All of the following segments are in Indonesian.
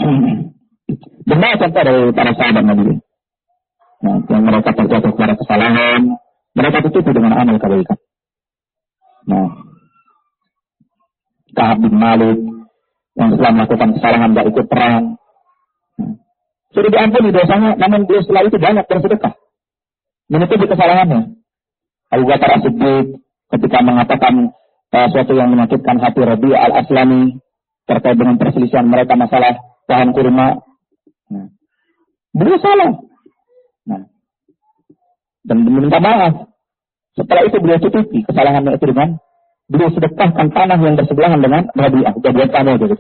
Benar contoh dari para sahabat Nabi. Nah, yang mereka terjatuh kepada kesalahan, mereka tutupi dengan amal kebaikan. Nah, Ka'ab bin Malik yang setelah melakukan kesalahan tidak ikut perang, sudah diampuni dosanya, namun beliau setelah itu banyak bersedekah, menutupi kesalahannya. Abu Bakar As-Siddiq ketika mengatakan sesuatu yang menyakitkan hati Rabi' al-Aslami terkait dengan perselisihan mereka masalah pohon kurma, beliau salah. Dan meminta maaf. Setelah itu beliau tutupi kesalahannya itu dengan beliau sedekahkan tanah yang bersebelahan dengan Rabi'ah. Dia buat tanah itu.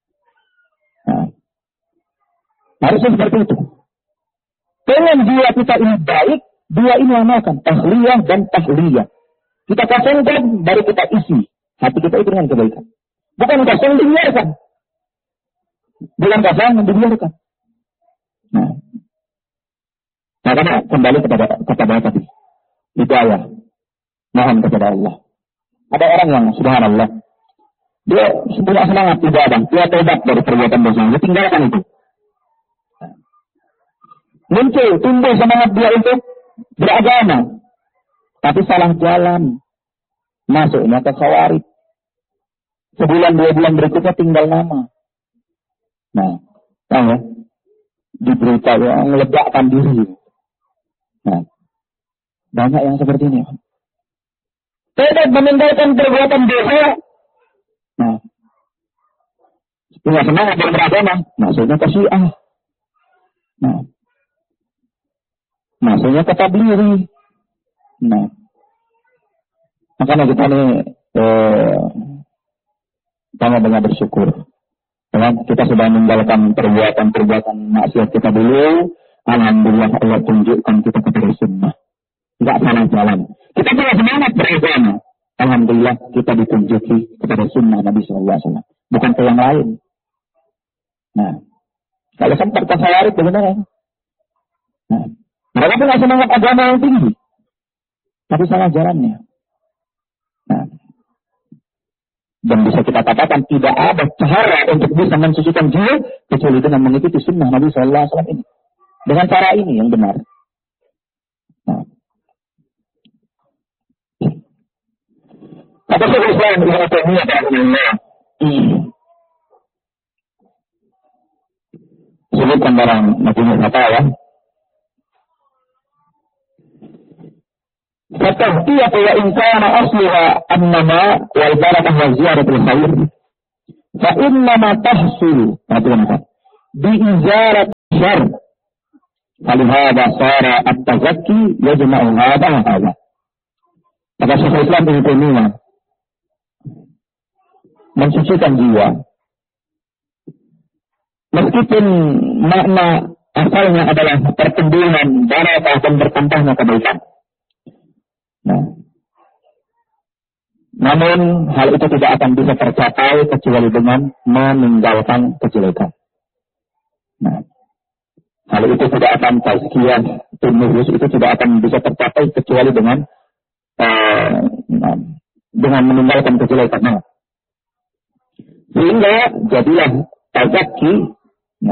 Harusnya seperti itu. Dengan jiwa kita ini baik, dua ini amalkan, tahliyah dan tahliyah. Kita kosongkan, baru kita isi hati kita itu dengan kebaikan. Bukan kosong dibiarkan. Bukan kosong dibiarkan. Nah, karena kembali kepada tadi hidayah, mohon kepada Allah. Ada orang yang subhanallah, dia punya semangat ibadah, dia tobat dari perbuatan dosa, dia tinggalkan itu. Muncul, tumbuh semangat dia untuk beragama, tapi salah jalan, masuknya ke khawarij. Sebulan 2 bulan berikutnya tinggal nama. Nah, tahu ya, di berita yang meledakkan diri. Nah, banyak yang seperti ini. Tidak meninggalkan perbuatan dosa. Nah, punya semangat beragama, maksudnya ke Syiah. Nah, maksudnya ke Tablighi. Nah, makanya kita ini banyak bersyukur. Kita sudah meninggalkan perbuatan maksiat kita dulu. Alhamdulillah Allah tunjukkan kita kepada sunnah. Tidak salah jalan. Kita punya semangat beragama. Alhamdulillah kita ditunjuki kepada sunnah Nabi SAW. Bukan ke yang lain. Nah, kalau sempat ke khawarij bagaimana? Nah, mereka punya semangat agama yang tinggi. Tapi salah jalannya. Nah, dan bisa kita katakan tidak ada cara untuk bisa mensucikan jiwa kecuali dengan mengikuti sunnah Nabi SAW ini. Dengan cara ini yang benar. Nah. Kata Syekh Islam Ibnu Taimiyah rahimahullah. Sebutkan dalam Majmu' Fatawa. Fatahiyatu wa in kana asluha annama wal barakah wa ziyaratul khair. Fa innama tahsul. Bi izarat syarr. Falihada sara at-tazakki yajma'u hada wa hada. Kata Syekh Islam Ibnu Taimiyah, mensucikan jiwa. Meskipun makna asalnya adalah pertumbuhan barakah dan bertambahnya kebaikan. Nah, namun hal itu tidak akan bisa tercapai kecuali dengan meninggalkan kejelekan. Nah, hal itu tidak akan tazkiyah nufus itu tidak akan bisa tercapai kecuali dengan meninggalkan kejelekan. Nah, sehingga jadilah tazakki